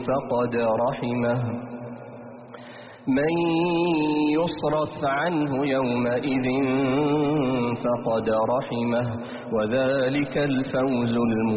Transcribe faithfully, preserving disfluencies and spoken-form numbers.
فقد رحمه من يصرف عنه يومئذ فقد رحمه وذلك الفوز المبين.